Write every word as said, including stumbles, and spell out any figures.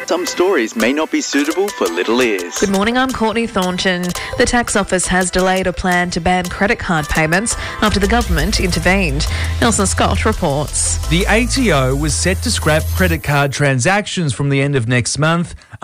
Some stories may not be suitable for little ears. Good morning, I'm Courtney Thornton. The tax office has delayed a plan to ban credit card payments after the government intervened. Nelson Scott reports. The A T O was set to scrap credit card transactions from the end of next month